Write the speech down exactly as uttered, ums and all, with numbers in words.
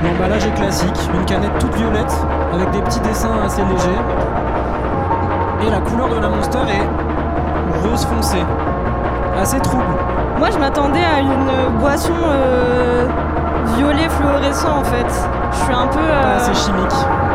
L'emballage est classique, une canette toute violette avec des petits dessins assez légers. Et la couleur de la Monster est rose foncé, assez trouble. Moi je m'attendais à une boisson euh, violet fluorescent en fait. Je suis un peu... Euh... Pas assez chimique.